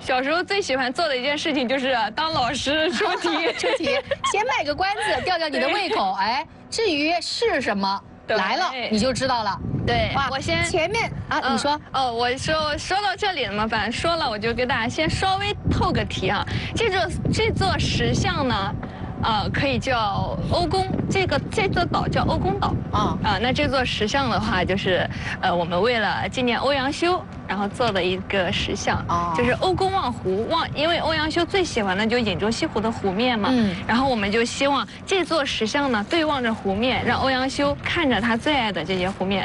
小时候最喜欢做的一件事情就是当老师出题。 出题，先卖个关子，吊吊你的胃口。哎，至于是什么来了，你就知道了。 对，我先前面啊，你说哦，我说到这里了嘛，反正说了，我就给大家先稍微透个题啊。这座石像呢，可以叫欧公，这座岛叫欧公岛那这座石像的话，就是我们为了纪念欧阳修，然后做的一个石像，就是欧公望湖因为欧阳修最喜欢的就颍州西湖的湖面嘛，然后我们就希望这座石像呢对望着湖面，让欧阳修看着他最爱的这些湖面。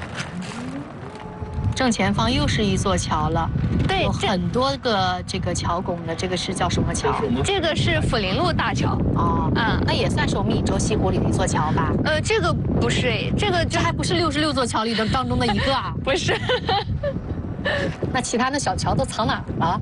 正前方又是一座桥了， 对， 有很多个这个桥拱的，这个是叫什么桥？ 这个是抚林路大桥。 那也算是我们颍州西湖里的一座桥吧？ 这个不是这还不是66座桥里的当中的一个啊？ 不是。 那其他的小桥都藏哪儿了？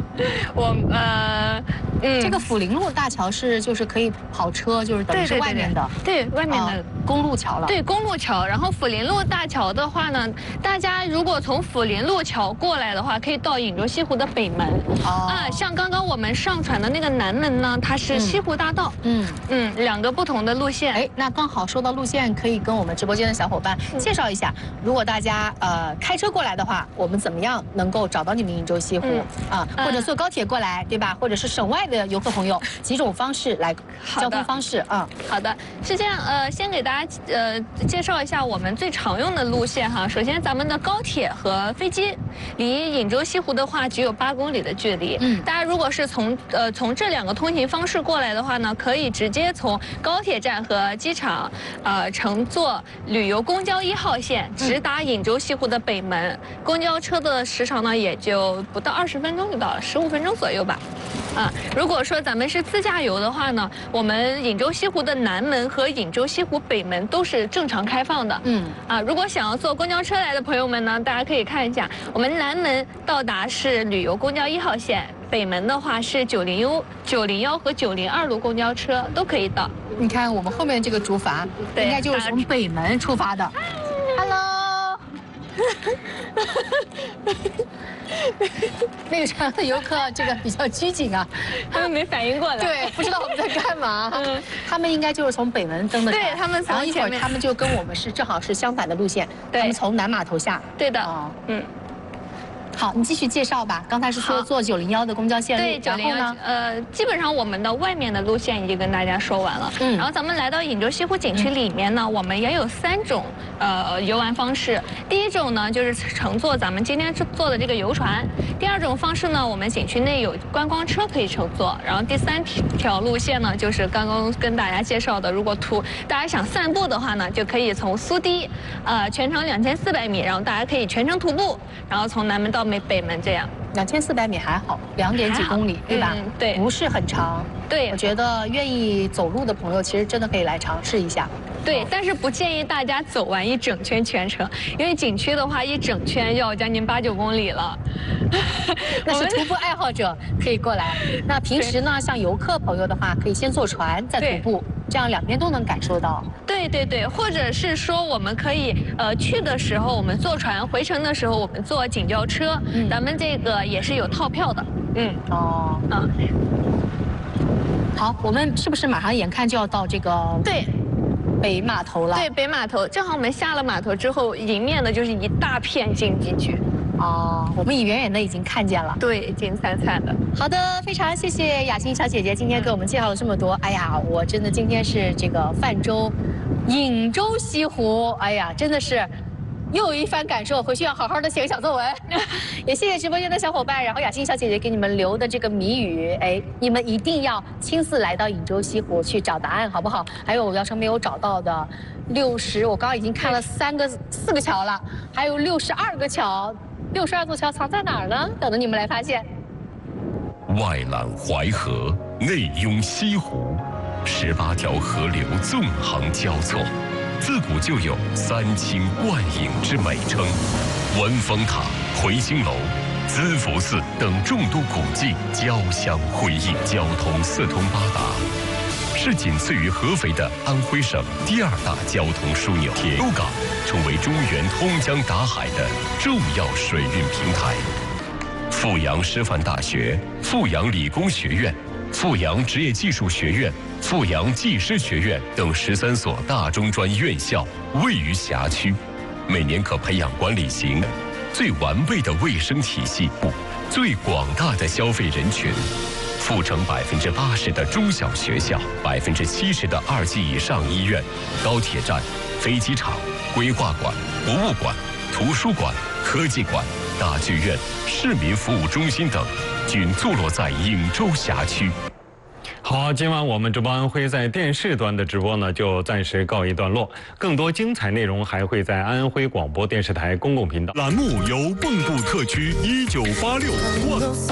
这个抚林路大桥就是可以跑车，就是等于是外面的， 对外面的公路桥了。 对公路桥，然后抚林路大桥的话呢，大家如果从抚林路桥过来的话，可以到颍州西湖的北门。像刚刚我们上传的那个南门呢，它是西湖大道。两个不同的路线。 哎，那刚好说到路线，可以跟我们直播间的小伙伴介绍一下，如果大家开车过来的话，我们怎么样能够找到你们颍州西湖或者坐高铁过来，对吧？或者是省外的游客朋友，几种方式来交通方式好的，是这样，先给大家介绍一下我们最常用的路线哈。首先，咱们的高铁和飞机离颍州西湖的话只有8公里的距离。大家如果是从这2个通行方式过来的话呢，可以直接从高铁站和机场乘坐旅游公交1号线直达颍州西湖的北门。公交车的时长呢也就不到20分钟就到了，15分钟左右吧。如果说咱们是自驾游的话呢，我们颍州西湖的南门和颍州西湖北门都是正常开放的。如果想要坐公交车来的朋友们呢，大家可以看一下，我们南门到达是旅游公交1号线，北门的话是901和902路公交车都可以到。 你看我们后面这个竹筏，应该就是从北门出发的。Hello。那个船的游客这个比较拘谨啊， 他们没反应过来， 对，不知道我们在干嘛。他们应该就是从北门登的船， 对他们， 然后一会儿他们就跟我们正好是相反的路线，他们从南码头下。 对的， 好，你继续介绍吧。刚才是说坐901的公交线路， 对，901呢，基本上我们的外面的路线已经跟大家说完了。然后咱们来到颍州西湖景区里面呢，我们也有3种游玩方式。第一种呢，就是乘坐咱们今天坐的这个游船；第2种方式呢，我们景区内有观光车可以乘坐；然后第3条路线呢，就是刚刚跟大家介绍的，如果大家想散步的话呢，就可以从苏堤，全长2400米，然后大家可以全程徒步，然后从南门到北门这样。 2400米还好，2点几公里，对吧？ 对， 不是很长。对，我觉得愿意走路的朋友，其实真的可以来尝试一下。 对，但是不建议大家走完一整圈全程，因为景区的话一整圈要将近8、9公里了。 那是徒步爱好者可以过来。那平时呢，像游客朋友的话，可以先坐船再徒步，这样2边都能感受到。 对，或者是说我们可以去的时候我们坐船，回程的时候我们坐景轿车，咱们这个也是有套票的。 好，我们是不是马上眼看就要到这个北码头了？ 对，北码头，正好我们下了码头之后，迎面的就是一大片景区。 我们远远的已经看见了。 对，金灿灿的。 好的，非常谢谢雅欣小姐姐今天给我们介绍了这么多。哎呀，我真的今天是这个泛舟颍州西湖，哎呀，真的是又有一番感受，回去要好好的写个小作文。也谢谢直播间的小伙伴，然后雅欣小姐姐给你们留的这个谜语，哎，你们一定要亲自来到颍州西湖去找答案，好不好？还有我要是没有找到的我刚刚已经看了4个桥了，还有62个桥，62座桥藏在哪儿呢？等着你们来发现。 外揽淮河，内拥西湖，18条河流纵横交错，自古就有3清贯影之美称。文峰塔、回兴楼、资福寺等众多古迹交相辉映，交通四通八达，是仅次于合肥的安徽省第2大交通枢纽。铁路港成为中原通江达海的重要水运平台。 阜阳师范大学、阜阳理工学院、阜阳职业技术学院、阜阳技师学院等13所大中专院校位于辖区，每年可培养管理型最完备的卫生体系、最广大的消费人群。阜成80%的中小学校，70%的2级以上医院、高铁站、飞机场、规划馆、博物馆、图书馆、科技馆、大剧院、市民服务中心等，均坐落在颍州辖区。 好，今晚我们直播安徽在电视端的直播呢，就暂时告一段落。更多精彩内容还会在安徽广播电视台公共频道。 栏目由蚌埠特区1986